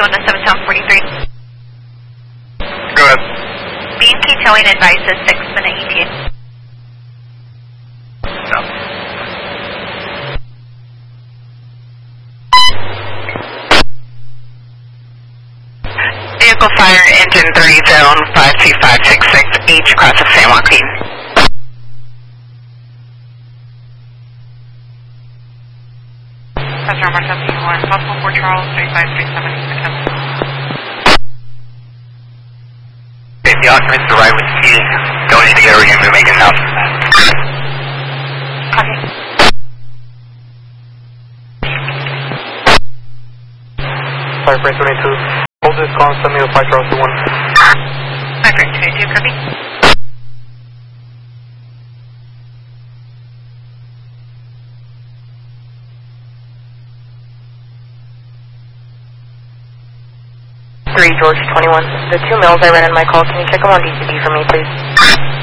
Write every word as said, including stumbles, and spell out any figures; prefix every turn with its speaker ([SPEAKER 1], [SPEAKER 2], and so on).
[SPEAKER 1] going to seven seven forty-three.
[SPEAKER 2] Go ahead.
[SPEAKER 1] B and P towing advices six minute E T A.
[SPEAKER 2] No.
[SPEAKER 3] Vehicle fire engine three zone five two five six six H across the San Joaquin.
[SPEAKER 4] Customer Martin one, possible for Charles three five three seven.
[SPEAKER 2] Okay, the occupants arrive with keys. Don't need to get a room to make an announcement.
[SPEAKER 4] Copy.
[SPEAKER 5] Fire Frame twenty-two. Hold this call and send me a five Charles two one.
[SPEAKER 4] Fire Frame twenty-two, copy.
[SPEAKER 3] three George twenty-one. The two mills I ran in my call, can you check them on D C B for me, please?